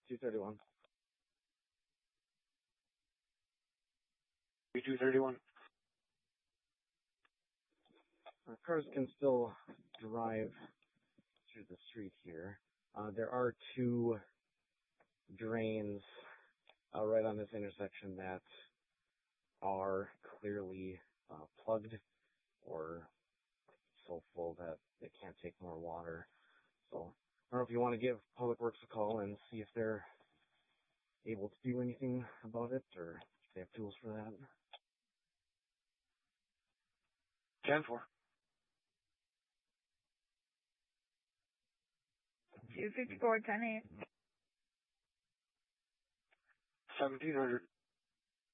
231. 231. Cars can still drive through the street here. There are two drains right on this intersection that are clearly plugged or so full that they can't take more water. So I don't know if you want to give Public Works a call and see if they're able to do anything about it or if they have tools for that. 10-4. 254, 10-8. 1700.